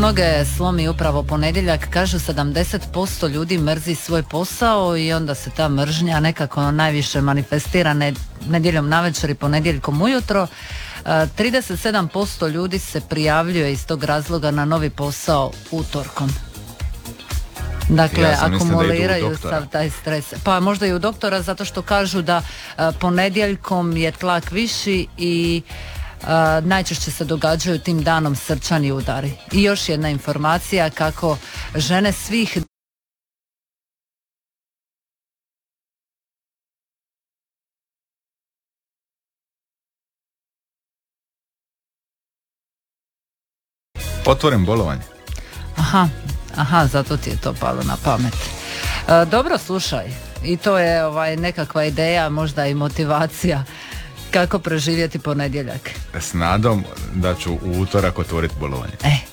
mnoge slomi upravo ponedjeljak. Kažu 70% ljudi mrzi svoj posao i onda se ta mržnja nekako najviše manifestira nedjeljom navečer i ponedjeljkom ujutro. 37% ljudi se prijavljuje iz tog razloga na novi posao utorkom. Dakle, akumuliraju sav taj stres. Pa možda i u doktora, zato što kažu da ponedjeljkom je tlak viši i najčešće se događaju tim danom srčani udari. I još jedna informacija kako žene svih otvoren bolovanje. Aha, zato ti je to palo na pamet. Dobro, slušaj, i to je nekakva ideja, možda i motivacija kako preživjeti ponedjeljak. S nadom da ću u utorak otvoriti bolovanje.